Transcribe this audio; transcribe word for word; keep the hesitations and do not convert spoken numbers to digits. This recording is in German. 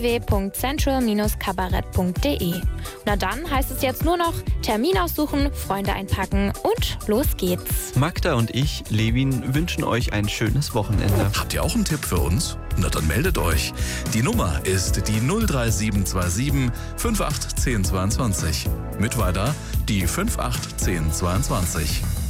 w w w punkt central Bindestrich kabarett punkt de. Na dann heißt es jetzt nur noch Termin aussuchen, Freunde einpacken und los geht's. Magda und ich, Levin, wünschen euch ein schönes Wochenende. Habt ihr auch einen Tipp für uns? Na dann meldet euch. Die Nummer ist die null drei sieben zwei sieben fünf acht eins null zwei zwei. Mit weiter die fünf acht eins null zwei zwei.